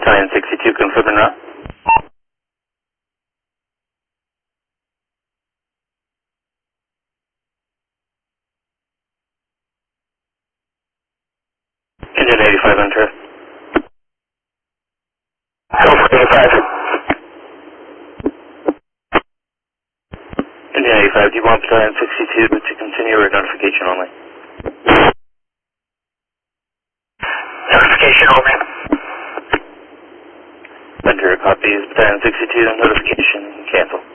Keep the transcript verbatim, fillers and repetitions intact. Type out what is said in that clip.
Battalion sixty-two, confirm and route. Indian eighty-five, enter. Alpha eighty-five. Indian eighty-five, do you want Battalion sixty-two to continue or notification only? Notification only. Enter, copy. Battalion sixty-two, notification, cancel.